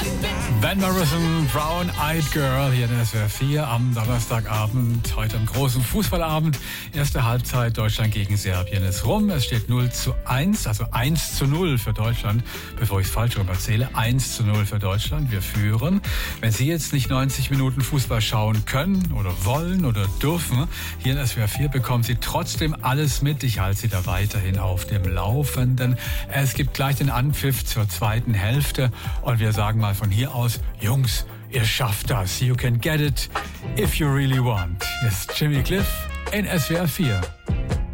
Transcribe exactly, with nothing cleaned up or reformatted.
Van Morrison, Brown Eyed Girl, hier in S W R vier am Donnerstagabend, heute am großen Fußballabend. Erste Halbzeit, Deutschland gegen Serbien ist rum. Es steht null zu eins, also eins zu null für Deutschland. Bevor ich es falsch rum erzähle, eins zu null für Deutschland. Wir führen. Wenn Sie jetzt nicht neunzig Minuten Fußball schauen können oder wollen oder dürfen, hier in S W R vier bekommen Sie trotzdem alles mit. Ich halte Sie da weiterhin auf dem Laufenden. Es gibt gleich den Anpfiff zur zweiten Hälfte und wir sagen mal von hier aus, Jungs, ihr schafft das. You can get it if you really want. Hier ist Jimmy Cliff in S W R vier.